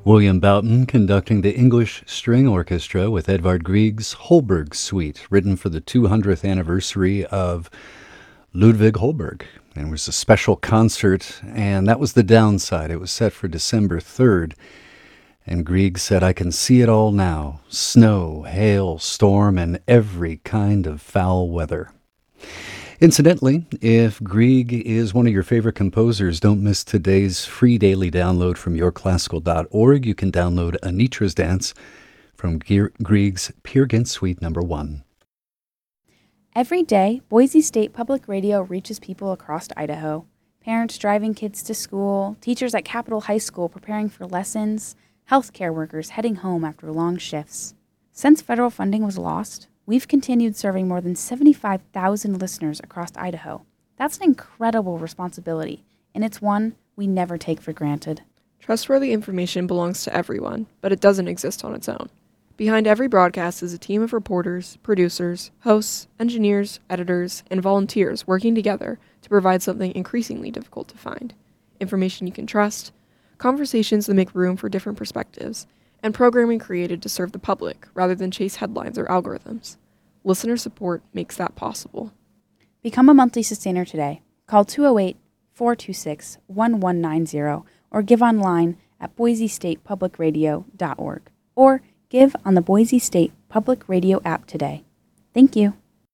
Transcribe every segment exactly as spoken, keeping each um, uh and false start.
William Boughton conducting the English String Orchestra with Edvard Grieg's Holberg Suite, written for the two hundredth anniversary of Ludwig Holberg. And it was a special concert, and that was the downside. It was set for December third. And Grieg said, "I can see it all now. Snow, hail, storm, and every kind of foul weather." Incidentally, if Grieg is one of your favorite composers, don't miss today's free daily download from your classical dot org. You can download Anitra's Dance from Grieg's Peer Gynt Suite number one. Every day, Boise State Public Radio reaches people across Idaho. Parents driving kids to school, teachers at Capitol High School preparing for lessons, healthcare workers heading home after long shifts. Since federal funding was lost, we've continued serving more than seventy-five thousand listeners across Idaho. That's an incredible responsibility, and it's one we never take for granted. Trustworthy information belongs to everyone, but it doesn't exist on its own. Behind every broadcast is a team of reporters, producers, hosts, engineers, editors, and volunteers working together to provide something increasingly difficult to find. Information you can trust, conversations that make room for different perspectives, and programming created to serve the public rather than chase headlines or algorithms. Listener support makes that possible. Become a monthly sustainer today. Call two oh eight, four two six, one one nine zero or give online at boise state public radio dot org or give on the Boise State Public Radio app today. Thank you.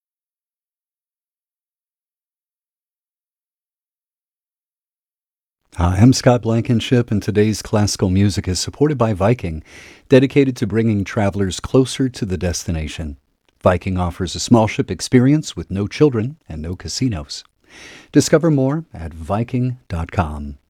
Hi, I'm Scott Blankenship, and today's classical music is supported by Viking, dedicated to bringing travelers closer to the destination. Viking offers a small ship experience with no children and no casinos. Discover more at viking dot com.